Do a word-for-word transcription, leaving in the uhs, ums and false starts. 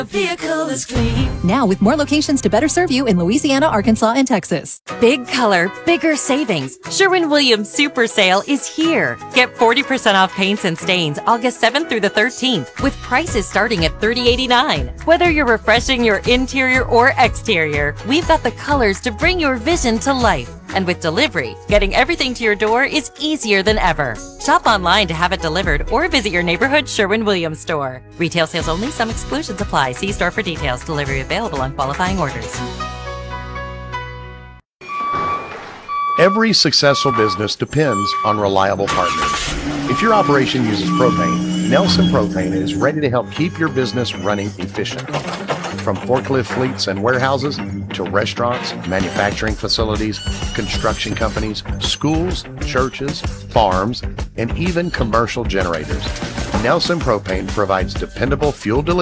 The vehicle is clean. Now with more locations to better serve you in Louisiana, Arkansas, and Texas. Big color, bigger savings. Sherwin-Williams Super Sale is here. Get forty percent off paints and stains August seventh through the thirteenth with prices starting at thirty eighty-nine. Whether you're refreshing your interior or exterior, we've got the colors to bring your vision to life. And with delivery, getting everything to your door is easier than ever. Shop online to have it delivered or visit your neighborhood Sherwin-Williams store. Retail sales only. Some exclusions apply. See store for details. Delivery available on qualifying orders. Every successful business depends on reliable partners. If your operation uses propane, Nelson Propane is ready to help keep your business running efficiently. From forklift fleets and warehouses to restaurants, manufacturing facilities, construction companies, schools, churches, farms, and even commercial generators, Nelson Propane provides dependable fuel delivery